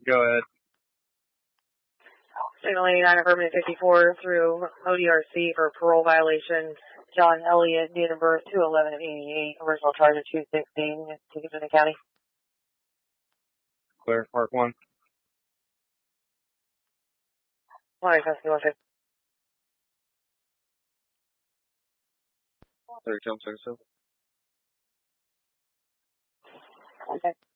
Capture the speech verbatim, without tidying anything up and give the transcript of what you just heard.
Go ahead. Signal eighty-nine, affirmative fifty-four through O D R C for parole violation. John Elliott, date of birth two eleven of eighty-eight, original charge of two sixteen, ticket to the county. Clear, Park one. one fifty, one fifty. thirty, jump, six, Okay.